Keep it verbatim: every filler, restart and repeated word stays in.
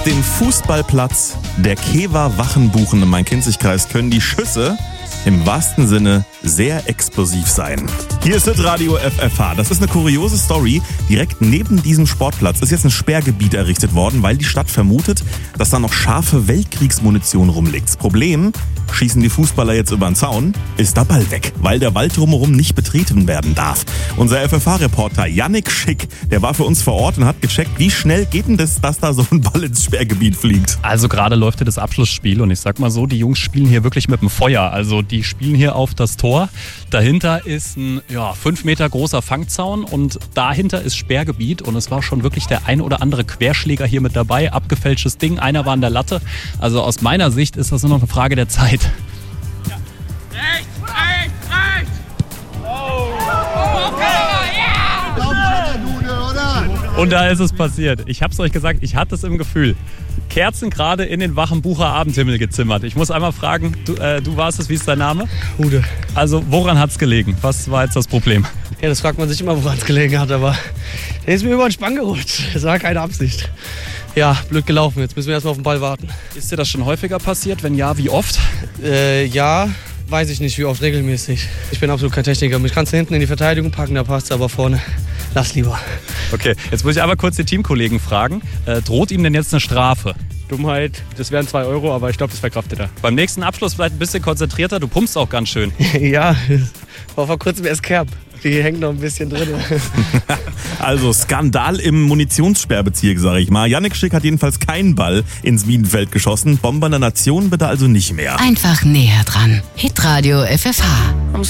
Dem Fußballplatz der Kewa-Wachenbuchen im Main-Kinzig-Kreis können die Schüsse im wahrsten Sinne sehr explosiv sein. Hier ist Hitradio F F H. Das ist eine kuriose Story. Direkt neben diesem Sportplatz ist jetzt ein Sperrgebiet errichtet worden, weil die Stadt vermutet, dass da noch scharfe Weltkriegsmunition rumliegt. Das Problem: schießen die Fußballer jetzt über den Zaun, ist der Ball weg, weil der Wald drumherum nicht betreten werden darf. Unser F F H-Reporter Yannick Schick, der war für uns vor Ort und hat gecheckt, wie schnell geht denn das, dass da so ein Ball ins Sperrgebiet fliegt. Also gerade läuft hier das Abschlussspiel und ich sag mal so, die Jungs spielen hier wirklich mit dem Feuer. Also die spielen hier auf das Tor. Dahinter ist ein ja, fünf Meter großer Fangzaun und dahinter ist Sperrgebiet und es war schon wirklich der ein oder andere Querschläger hier mit dabei. Abgefälschtes Ding, einer war an der Latte. Also aus meiner Sicht ist das nur noch eine Frage der Zeit. Ja. Rechts, rechts, rechts! Oh. Und da ist es passiert. Ich hab's euch gesagt, ich hatte es im Gefühl. Kerzen gerade in den Wachenbucher Abendhimmel gezimmert. Ich muss einmal fragen, du, äh, du warst es, wie ist dein Name? Hude. Also woran hat's gelegen? Was war jetzt das Problem? Ja, das fragt man sich immer, woran es gelegen hat, aber der ist mir über den Spann gerutscht. Das war keine Absicht. Ja, blöd gelaufen. Jetzt müssen wir erstmal auf den Ball warten. Ist dir das schon häufiger passiert? Wenn ja, wie oft? Äh, ja, weiß ich nicht, wie oft, regelmäßig. Ich bin absolut kein Techniker. Mich kannst du hinten in die Verteidigung packen, da passt es, aber vorne, lass lieber. Okay, jetzt muss ich aber kurz die Teamkollegen fragen. Äh, droht ihm denn jetzt eine Strafe? Dummheit, das wären zwei Euro, aber ich glaube, das verkraftet er. Beim nächsten Abschluss vielleicht ein bisschen konzentrierter, du pumpst auch ganz schön. Ja, war vor kurzem erst Kerb. Die hängt noch ein bisschen drin. Also Skandal im Munitionssperrbezirk, sag ich mal. Yannick Schick hat jedenfalls keinen Ball ins Minenfeld geschossen. Bomber der Nation bitte also nicht mehr. Einfach näher dran. Hitradio F F H.